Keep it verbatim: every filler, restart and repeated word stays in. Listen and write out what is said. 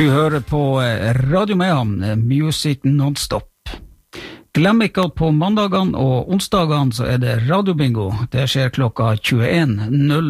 Du hører på Radio Mehamn, Music Non-Stop. Glem ikke at på mandagene og onsdagene så er det radiobingo. Det skjer klokka tjueen null